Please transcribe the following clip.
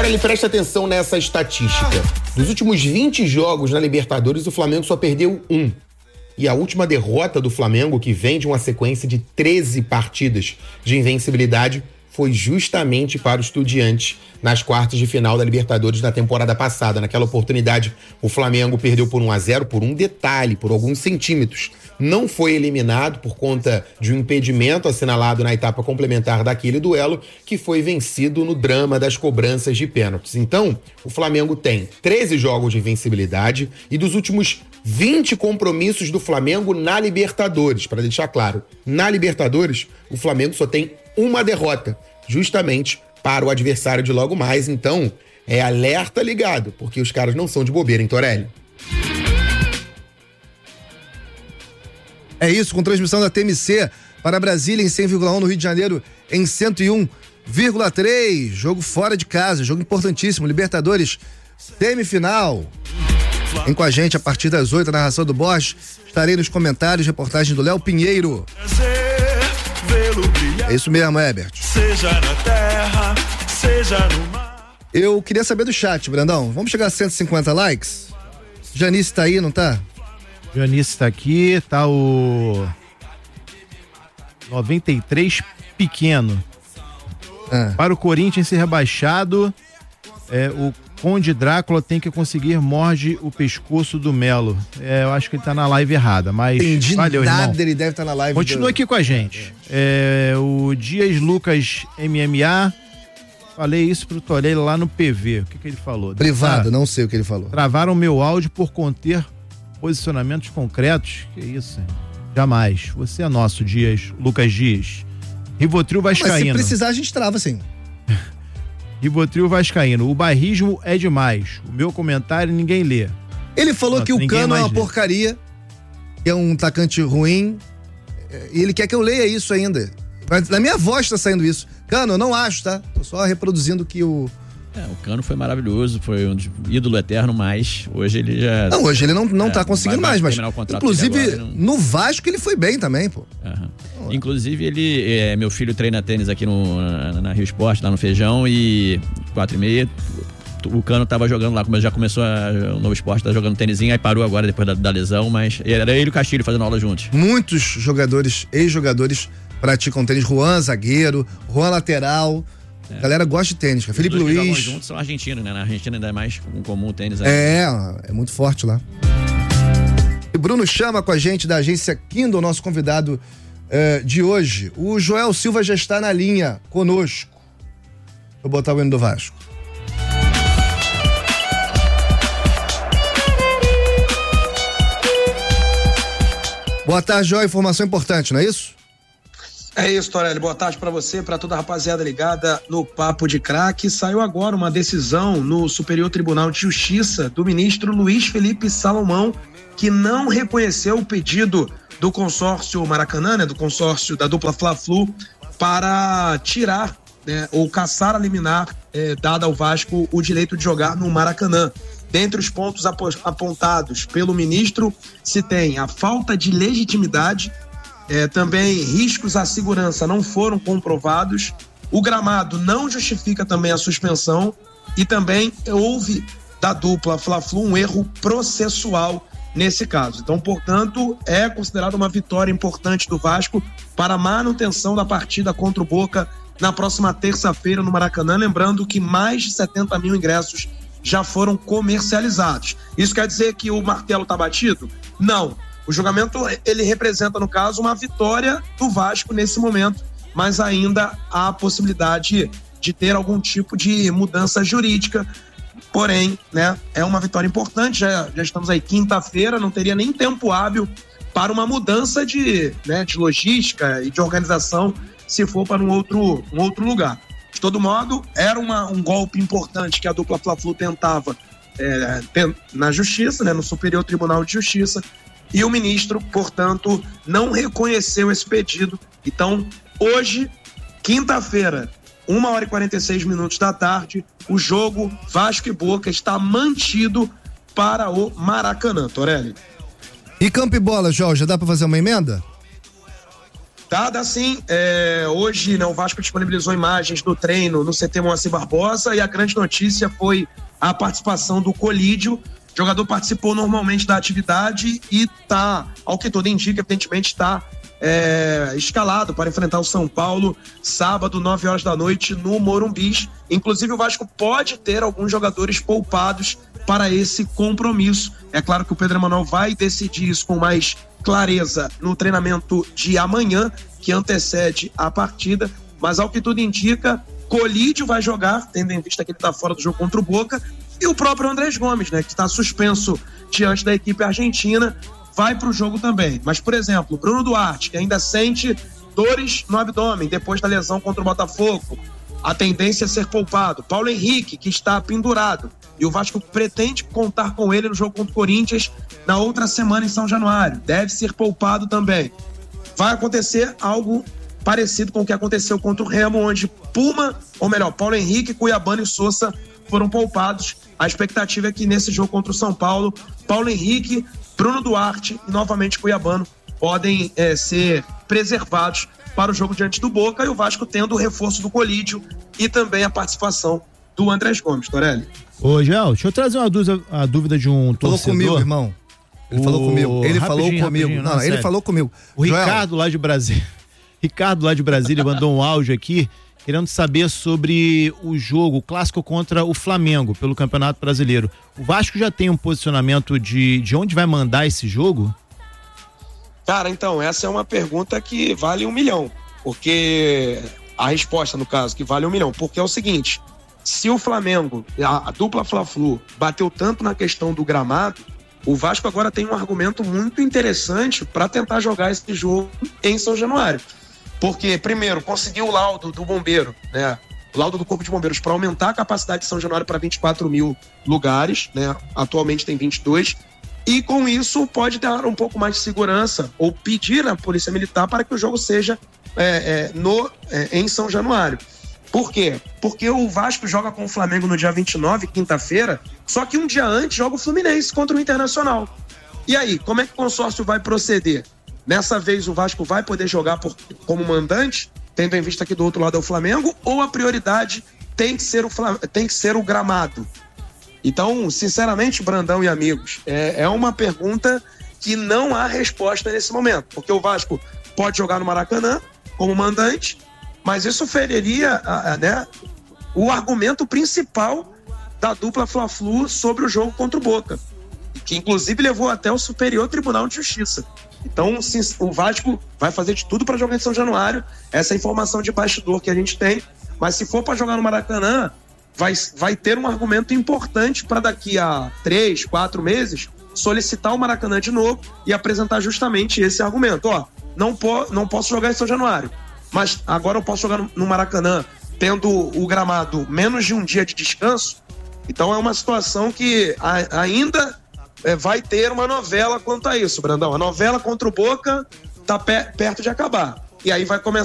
Torelli, presta atenção nessa estatística. Dos últimos 20 jogos na Libertadores, o Flamengo só perdeu 1. E a última derrota do Flamengo, que vem de uma sequência de 13 partidas de invencibilidade, foi justamente para o Estudiantes nas quartas de final da Libertadores na temporada passada. Naquela oportunidade, o Flamengo perdeu por 1-0, por um detalhe, por alguns centímetros. Não foi eliminado por conta de um impedimento assinalado na etapa complementar daquele duelo, que foi vencido no drama das cobranças de pênaltis. Então, o Flamengo tem 13 jogos de invencibilidade e dos últimos 20 compromissos do Flamengo na Libertadores, para deixar claro, na Libertadores, o Flamengo só tem uma derrota, justamente para o adversário de logo mais. Então, é alerta ligado, porque os caras não são de bobeira, hein, Torelli? É isso, com transmissão da TMC para Brasília em 100,1, no Rio de Janeiro em 101,3. Jogo fora de casa, jogo importantíssimo, Libertadores, semifinal. Vem com a gente a partir das 8, a narração do Borges. Estarei nos comentários, reportagem do Léo Pinheiro. É isso mesmo, Herbert. Seja na terra, seja no mar. Eu queria saber do chat, Brandão. Vamos chegar a 150 likes? Janice tá aí, não tá? Janice tá aqui, tá o 93 pequeno. Para o Corinthians ser rebaixado, o Conde Drácula tem que conseguir morde o pescoço do Melo. Eu acho que ele tá na live errada, mas entendi valeu, nada, irmão. ele deve estar na live. Continua aqui com a gente. O Dias Lucas MMA, falei isso pro Torelli lá no PV. O que ele falou? Privado, não sei o que ele falou. Travaram meu áudio por conter posicionamentos concretos. Que isso, hein? Jamais. Você é nosso, Dias, Lucas Dias. Rivotril vascaíno. Mas se precisar, a gente trava, sim. Rivotril vascaíno. O bairrismo é demais. O meu comentário ninguém lê. Ele falou que o Cano é uma porcaria, que é um atacante ruim, e ele quer que eu leia isso ainda. Na minha voz tá saindo isso. Cano, eu não acho, tá? Tô só reproduzindo que o... o Cano foi maravilhoso, foi um ídolo eterno, mas hoje ele já... Não, hoje ele não tá conseguindo mais, mas inclusive agora, no Vasco ele foi bem também, pô. Inclusive ele, meu filho treina tênis aqui na Rio Esporte, lá no Feijão, e 4h30, o Cano tava jogando lá, já começou o novo esporte, tá jogando tênisinho, aí parou agora depois da lesão, mas era ele e o Castilho fazendo aula juntos. Muitos jogadores, ex-jogadores, praticam tênis. Juan, zagueiro, Juan, lateral... A galera gosta de tênis, cara. Felipe Luiz. Os que jogam juntos são argentinos, né? Na Argentina ainda é mais comum o tênis. É muito forte lá. E Bruno Chama com a gente da agência Kindle, nosso convidado de hoje. O Joel Silva já está na linha conosco. Vou botar o hino do Vasco. Boa tarde, Joel. Informação importante, não é isso? É isso, Torelli. Boa tarde para você, para toda a rapaziada ligada no Papo de Craque. Saiu agora uma decisão no Superior Tribunal de Justiça do ministro Luiz Felipe Salomão, que não reconheceu o pedido do consórcio Maracanã, né, do consórcio da dupla Fla-Flu, para tirar, né, ou caçar a liminar dada ao Vasco o direito de jogar no Maracanã. Dentre os pontos apontados pelo ministro, se tem a falta de legitimidade, também riscos à segurança não foram comprovados, o gramado não justifica também a suspensão e também houve da dupla Fla-Flu um erro processual nesse caso. Então, portanto, é considerada uma vitória importante do Vasco para a manutenção da partida contra o Boca na próxima terça-feira no Maracanã, lembrando que mais de 70 mil ingressos já foram comercializados. Isso quer dizer que o martelo está batido? Não. O julgamento, ele representa, no caso, uma vitória do Vasco nesse momento, mas ainda há a possibilidade de ter algum tipo de mudança jurídica. Porém, né, é uma vitória importante, já estamos aí quinta-feira, não teria nem tempo hábil para uma mudança de logística e de organização se for para um outro lugar. De todo modo, era um golpe importante que a dupla Fla-Flu tentava na Justiça, né, no Superior Tribunal de Justiça, e o ministro, portanto, não reconheceu esse pedido. Então, hoje, quinta-feira, 1h46 da tarde, o jogo Vasco e Boca está mantido para o Maracanã, Torelli. E campo e bola, Jorge, já dá para fazer uma emenda? Dá sim. Hoje, né, o Vasco disponibilizou imagens do treino no CT Moacir Barbosa e a grande notícia foi a participação do Colídio. O jogador participou normalmente da atividade e tá, ao que tudo indica, evidentemente está escalado para enfrentar o São Paulo sábado, 9 horas da noite, no Morumbi. Inclusive, o Vasco pode ter alguns jogadores poupados para esse compromisso. É claro que o Pedro Emanuel vai decidir isso com mais clareza no treinamento de amanhã, que antecede a partida, mas ao que tudo indica, Colídio vai jogar, tendo em vista que ele está fora do jogo contra o Boca, e o próprio Andrés Gomes, né, que está suspenso diante da equipe argentina, vai para o jogo também. Mas, por exemplo, Bruno Duarte, que ainda sente dores no abdômen depois da lesão contra o Botafogo, a tendência é ser poupado. Paulo Henrique, que está pendurado, e o Vasco pretende contar com ele no jogo contra o Corinthians na outra semana em São Januário. Deve ser poupado também. Vai acontecer algo parecido com o que aconteceu contra o Remo, onde Paulo Henrique, Cuiabano e Sousa foram poupados. A expectativa é que nesse jogo contra o São Paulo, Paulo Henrique, Bruno Duarte e novamente Cuiabano podem ser preservados para o jogo diante do Boca, e o Vasco tendo o reforço do Colídio e também a participação do Andrés Gomes, Torelli. Ô, Gel, deixa eu trazer a dúvida de um torcedor. Falou comigo, irmão. Ele falou comigo. Ele falou comigo. Não, ele falou comigo. O Ricardo lá de Brasília. Ricardo lá de Brasília mandou um áudio aqui querendo saber sobre o jogo, o clássico contra o Flamengo pelo Campeonato Brasileiro. O Vasco já tem um posicionamento de onde vai mandar esse jogo? Cara, então, essa é uma pergunta que vale 1 milhão. Porque a resposta, no caso, que vale 1 milhão. Porque é o seguinte, se o Flamengo, a dupla Fla-Flu, bateu tanto na questão do gramado, o Vasco agora tem um argumento muito interessante para tentar jogar esse jogo em São Januário. Porque, primeiro, conseguiu o laudo do bombeiro, né? O laudo do Corpo de Bombeiros para aumentar a capacidade de São Januário para 24 mil lugares, né? Atualmente tem 22. E com isso pode dar um pouco mais de segurança ou pedir na Polícia Militar para que o jogo seja em São Januário. Por quê? Porque o Vasco joga com o Flamengo no dia 29, quinta-feira, só que um dia antes joga o Fluminense contra o Internacional. E aí, como é que o consórcio vai proceder? Nessa vez o Vasco vai poder jogar como mandante, tendo em vista que do outro lado é o Flamengo, ou a prioridade tem que ser o gramado? Então, sinceramente, Brandão e amigos, é uma pergunta que não há resposta nesse momento, porque o Vasco pode jogar no Maracanã como mandante, mas isso feriria o argumento principal da dupla Fla-Flu sobre o jogo contra o Boca, que inclusive levou até o Superior Tribunal de Justiça. Então, o Vasco vai fazer de tudo para jogar em São Januário, essa é a informação de bastidor que a gente tem, mas se for para jogar no Maracanã, vai ter um argumento importante para daqui a 3, 4 meses solicitar o Maracanã de novo e apresentar justamente esse argumento. Não posso jogar em São Januário, mas agora eu posso jogar no Maracanã tendo o gramado menos de um dia de descanso. Então é uma situação que ainda vai ter uma novela quanto a isso, Brandão. A novela contra o Boca está perto de acabar. E aí vai começar